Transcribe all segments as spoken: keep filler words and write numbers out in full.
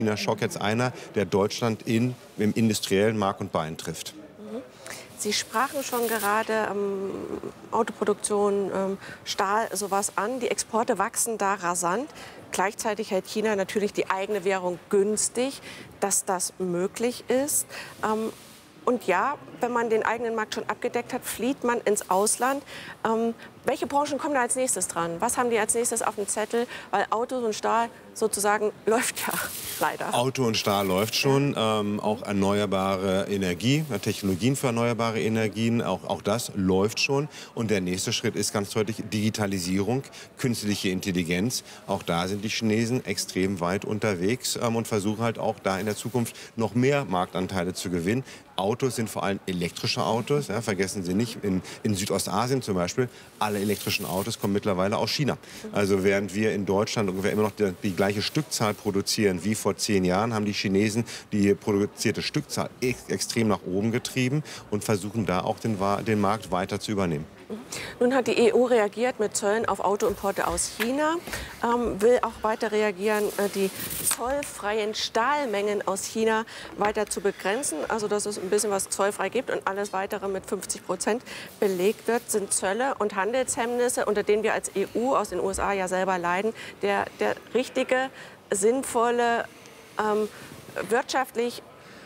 China-Schock jetzt einer, der Deutschland in, im industriellen Mark und Bein trifft. Sie sprachen schon gerade ähm, Autoproduktion, ähm, Stahl, sowas an. Die Exporte wachsen da rasant. Gleichzeitig hält China natürlich die eigene Währung günstig, dass das möglich ist. Ähm, und ja, wenn man den eigenen Markt schon abgedeckt hat, flieht man ins Ausland. Ähm, welche Branchen kommen da als nächstes dran? Was haben die als nächstes auf dem Zettel? Weil Autos und Stahl sozusagen läuft ja leider. Auto und Stahl läuft schon, ähm, auch erneuerbare Energie, Technologien für erneuerbare Energien, auch, auch das läuft schon. Und der nächste Schritt ist ganz deutlich Digitalisierung, künstliche Intelligenz. Auch da sind die Chinesen extrem weit unterwegs ähm, und versuchen halt auch da in der Zukunft noch mehr Marktanteile zu gewinnen. Autos sind vor allem elektrische Autos, ja, vergessen Sie nicht, in, in Südostasien zum Beispiel, alle elektrischen Autos kommen mittlerweile aus China. Also während wir in Deutschland ungefähr immer noch die, die gleiche Stückzahl produzieren wie vor zehn Jahren, haben die Chinesen die produzierte Stückzahl ex extrem nach oben getrieben und versuchen da auch den, den Markt weiter zu übernehmen. Nun hat die E U reagiert mit Zöllen auf Autoimporte aus China, ähm, will auch weiter reagieren, äh, die zollfreien Stahlmengen aus China weiter zu begrenzen. Also dass es ein bisschen was zollfrei gibt und alles Weitere mit fünfzig Prozent belegt wird, sind Zölle und Handelshemmnisse, unter denen wir als E U aus den U S A ja selber leiden. Der, der richtige, sinnvolle, ähm, wirtschaftlich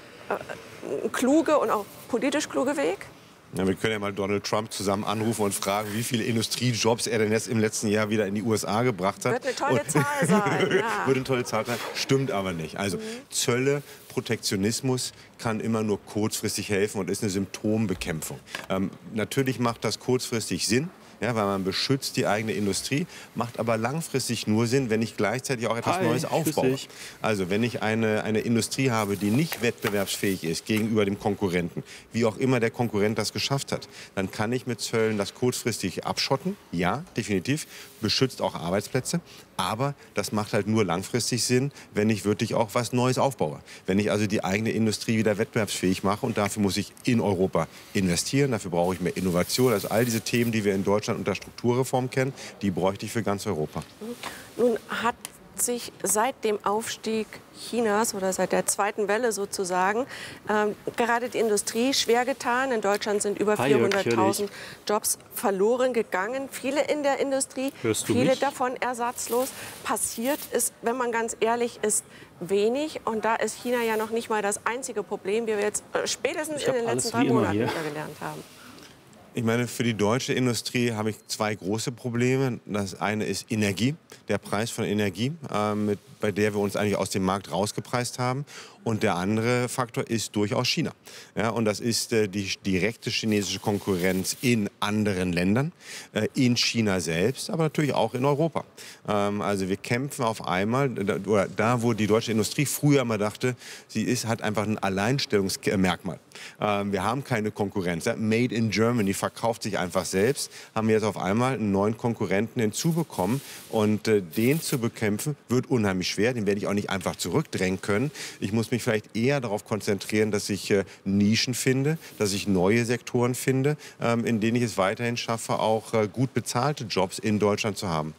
äh, kluge und auch politisch kluge Weg? Ja, wir können ja mal Donald Trump zusammen anrufen und fragen, wie viele Industriejobs er denn jetzt im letzten Jahr wieder in die U S A gebracht hat. Wird eine tolle und Zahl sein. Ja. Wird eine tolle Zahl sein, stimmt aber nicht. Also mhm. Zölle, Protektionismus kann immer nur kurzfristig helfen und ist eine Symptombekämpfung. Ähm, natürlich macht das kurzfristig Sinn. Ja, weil man beschützt die eigene Industrie, macht aber langfristig nur Sinn, wenn ich gleichzeitig auch etwas Hi, Neues aufbaue. Also wenn ich eine, eine Industrie habe, die nicht wettbewerbsfähig ist gegenüber dem Konkurrenten, wie auch immer der Konkurrent das geschafft hat, dann kann ich mit Zöllen das kurzfristig abschotten. Ja, definitiv, beschützt auch Arbeitsplätze, aber das macht halt nur langfristig Sinn, wenn ich wirklich auch was Neues aufbaue. Wenn ich also die eigene Industrie wieder wettbewerbsfähig mache und dafür muss ich in Europa investieren, dafür brauche ich mehr Innovation. Also all diese Themen, die wir in Deutschland unter Strukturreform kennen, die bräuchte ich für ganz Europa. Nun hat sich seit dem Aufstieg Chinas oder seit der zweiten Welle sozusagen ähm, gerade die Industrie schwer getan. In Deutschland sind über vierhunderttausend Jobs verloren gegangen. Viele in der Industrie, viele mich? davon ersatzlos. Passiert ist, wenn man ganz ehrlich ist, wenig. Und da ist China ja noch nicht mal das einzige Problem, wie wir jetzt äh, spätestens in den letzten drei Monaten wieder gelernt haben. Ich meine, für die deutsche Industrie habe ich zwei große Probleme. Das eine ist Energie, der Preis von Energie, äh, mit, bei der wir uns eigentlich aus dem Markt rausgepreist haben. Und der andere Faktor ist durchaus China. Ja, und das ist äh, die direkte chinesische Konkurrenz in anderen Ländern, äh, in China selbst, aber natürlich auch in Europa. Ähm, also wir kämpfen auf einmal, da, oder da, wo die deutsche Industrie früher mal dachte, sie ist, hat einfach ein Alleinstellungsmerkmal. Ähm, wir haben keine Konkurrenz. Ja? Made in Germany verkauft sich einfach selbst, haben wir jetzt auf einmal einen neuen Konkurrenten hinzubekommen. Und äh, den zu bekämpfen, wird unheimlich schwer. Den werde ich auch nicht einfach zurückdrängen können. Ich muss mich vielleicht eher darauf konzentrieren, dass ich äh, Nischen finde, dass ich neue Sektoren finde, ähm, in denen ich es weiterhin schaffe, auch äh, gut bezahlte Jobs in Deutschland zu haben.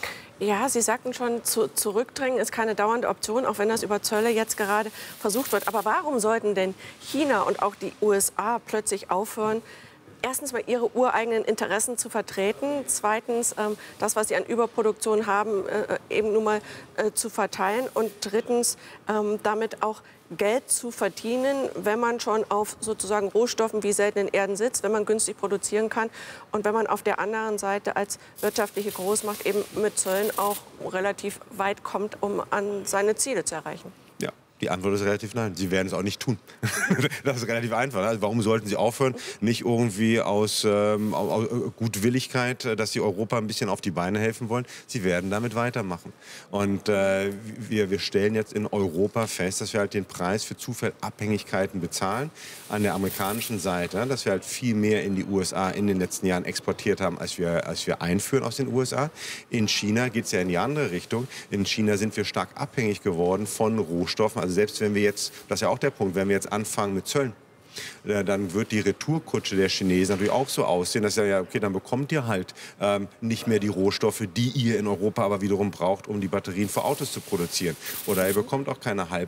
Ja, Sie sagten schon, zu, zurückdrängen ist keine dauernde Option, auch wenn das über Zölle jetzt gerade versucht wird. Aber warum sollten denn China und auch die U S A plötzlich aufhören, erstens mal ihre ureigenen Interessen zu vertreten, zweitens ähm, das, was sie an Überproduktion haben, äh, eben nun mal äh, zu verteilen und drittens ähm, damit auch Geld zu verdienen, wenn man schon auf sozusagen Rohstoffen wie seltenen Erden sitzt, wenn man günstig produzieren kann und wenn man auf der anderen Seite als wirtschaftliche Großmacht eben mit Zöllen auch relativ weit kommt, um an seine Ziele zu erreichen. Ja. Die Antwort ist relativ nein. Sie werden es auch nicht tun. Das ist relativ einfach. Also warum sollten Sie aufhören? Nicht irgendwie aus, ähm, aus Gutwilligkeit, dass Sie Europa ein bisschen auf die Beine helfen wollen. Sie werden damit weitermachen. Und äh, wir, wir stellen jetzt in Europa fest, dass wir halt den Preis für zu viel Abhängigkeiten bezahlen. An der amerikanischen Seite, dass wir halt viel mehr in die U S A in den letzten Jahren exportiert haben, als wir, als wir einführen aus den U S A. In China geht es ja in die andere Richtung. In China sind wir stark abhängig geworden von Rohstoffen. Also selbst wenn wir jetzt, das ist ja auch der Punkt, wenn wir jetzt anfangen mit Zöllen, äh, dann wird die Retourkutsche der Chinesen natürlich auch so aussehen, dass ja, ja okay, dann bekommt ihr halt ähm, nicht mehr die Rohstoffe, die ihr in Europa aber wiederum braucht, um die Batterien für Autos zu produzieren. Oder ihr bekommt auch keine